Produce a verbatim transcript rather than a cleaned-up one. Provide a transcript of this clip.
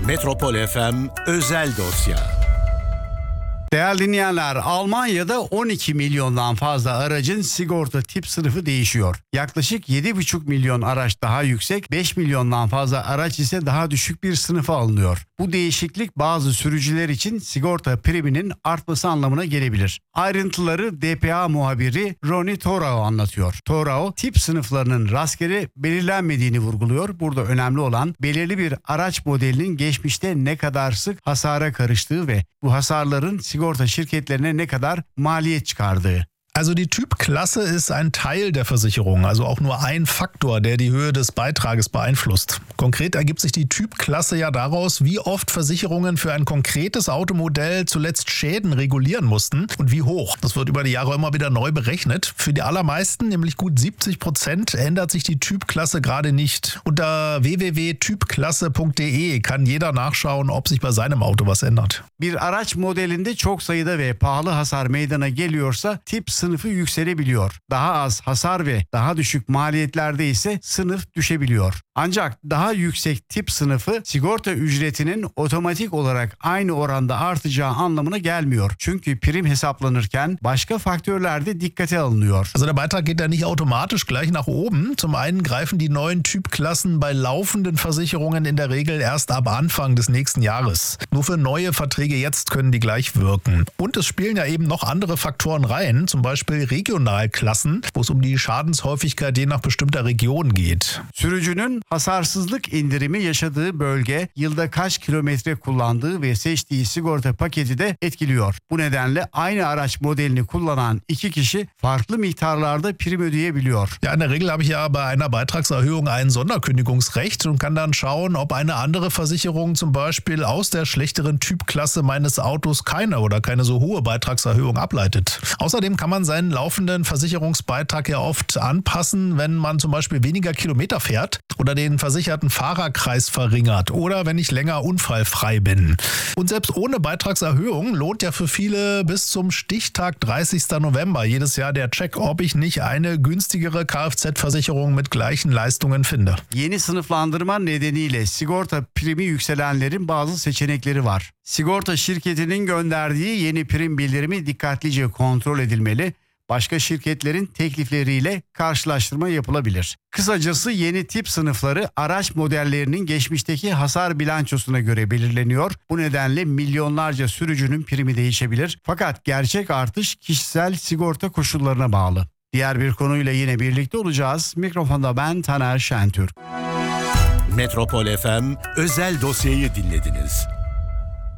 Metropol F M özel dosya. Değerli dinleyenler, Almanya'da on iki milyondan fazla aracın sigorta tip sınıfı değişiyor. Yaklaşık yedi buçuk milyon araç daha yüksek, beş milyondan fazla araç ise daha düşük bir sınıfa alınıyor. Bu değişiklik bazı sürücüler için sigorta priminin artması anlamına gelebilir. Ayrıntıları D P A muhabiri Ronnie Torao anlatıyor. Torao, tip sınıflarının rastgele belirlenmediğini vurguluyor. Burada önemli olan belirli bir araç modelinin geçmişte ne kadar sık hasara karıştığı ve bu hasarların sigorta şirketlerine ne kadar maliyet çıkardığı. Also die Typklasse ist ein Teil der Versicherung, also auch nur ein Faktor, der die Höhe des Beitrages beeinflusst. Konkret ergibt sich die Typklasse ja daraus, wie oft Versicherungen für ein konkretes Automodell zuletzt Schäden regulieren mussten und wie hoch. Das wird über die Jahre immer wieder neu berechnet. Für die allermeisten, nämlich gut siebzig Prozent, ändert sich die Typklasse gerade nicht. Unter w w w punkt typklasse punkt d e kann jeder nachschauen, ob sich bei seinem Auto was ändert. Bir araç modelinde çok sayıda ve pahalı hasar meydana geliyorsa tip sınıfı yükselebiliyor. Daha az hasar ve daha düşük maliyetlerde ise sınıf düşebiliyor. Ancak daha yüksek tip sınıfı sigorta ücretinin otomatik olarak aynı oranda artacağı anlamına gelmiyor. Çünkü prim hesaplanırken başka faktörler de dikkate alınıyor. Also der Beitrag geht ja nicht automatisch gleich nach oben. Zum einen greifen die neuen Typklassen bei laufenden Versicherungen in der Regel erst ab Anfang des nächsten Jahres. Nur für neue Verträge jetzt können die gleich wirken. Und es spielen ja eben noch andere Faktoren rein, zum Beispiel Regionalklassen, wo es um die Schadenshäufigkeit je nach bestimmter Region geht. Sürücünün hasarsızlık indirimi yaşadığı bölge, yılda kaç kilometre kullandığı ve seçtiği sigorta paketi de etkiliyor. Bu nedenle aynı araç modelini kullanan iki kişi farklı miktarlarda prim ödeyebiliyor. Ja, in der Regel habe ich ja bei einer Beitragserhöhung ein Sonderkündigungsrecht und kann dann schauen, ob eine andere Versicherung zum Beispiel aus der schlechteren Typklasse meines Autos keine oder keine so hohe Beitragserhöhung ableitet. Außerdem kann man seinen laufenden Versicherungsbeitrag ja oft anpassen, wenn man zum Beispiel weniger Kilometer fährt oder den versicherten Fahrerkreis verringert oder wenn ich länger unfallfrei bin. Und selbst ohne Beitragserhöhung lohnt ja für viele bis zum Stichtag dreißigsten November jedes Jahr der Check, ob ich nicht eine günstigere Kfz-Versicherung mit gleichen Leistungen finde. Yeni sınıflandırma nedeniyle sigorta primi yükselenlerin bazı seçenekleri var. Sigorta şirketinin gönderdiği yeni prim bildirimi dikkatlice kontrol edilmeli. Başka şirketlerin teklifleriyle karşılaştırma yapılabilir. Kısacası yeni tip sınıfları araç modellerinin geçmişteki hasar bilançosuna göre belirleniyor. Bu nedenle milyonlarca sürücünün primi değişebilir. Fakat gerçek artış kişisel sigorta koşullarına bağlı. Diğer bir konuyla yine birlikte olacağız. Mikrofonda ben Taner Şentürk. Metropol F M özel dosyayı dinlediniz.